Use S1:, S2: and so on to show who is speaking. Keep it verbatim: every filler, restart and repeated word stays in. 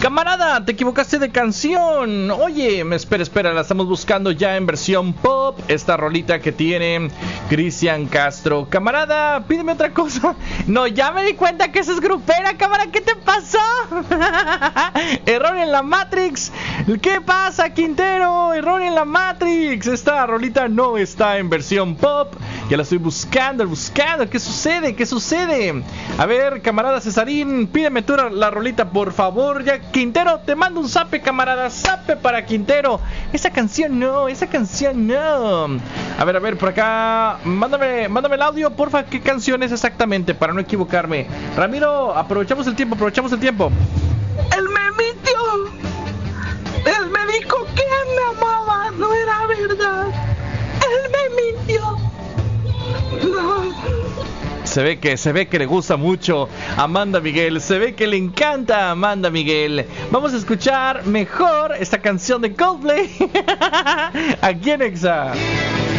S1: Camarada, te equivocaste de canción. Oye, espera, espera, la estamos buscando ya en versión pop. Esta rolita que tiene Cristian Castro. Camarada, pídeme otra cosa. No, ya me di cuenta que esa es grupera, camarada. ¿Qué te pasó? Error en la Matrix. ¿Qué pasa, Quintero? Error en la Matrix. Esta rolita no está en versión pop. Ya la estoy buscando, buscando. ¿Qué sucede? ¿Qué sucede? A ver, camarada Cesarín, pídeme tú la rolita, por favor. Ya, Quintero, te mando un zape, camarada. Zape para Quintero. Esa canción no, esa canción no. A ver, a ver, por acá. Mándame, mándame el audio, porfa. ¿Qué canción es exactamente? Para no equivocarme. Ramiro, aprovechamos el tiempo, aprovechamos el tiempo.
S2: Él me mintió. Él me dijo que me amaba. No era verdad. Él me mintió. No.
S1: Se ve que, se ve que le gusta mucho a Amanda Miguel. Se ve que le encanta a Amanda Miguel. Vamos a escuchar mejor esta canción de Coldplay aquí en Exa.